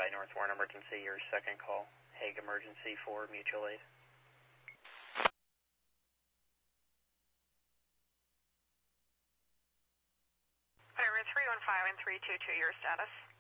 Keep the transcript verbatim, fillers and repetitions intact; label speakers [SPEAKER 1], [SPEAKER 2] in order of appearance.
[SPEAKER 1] Hawaii North Warren Emergency, your second call. Hague Emergency for mutual aid.
[SPEAKER 2] Whatever, three one five and three two two, your status.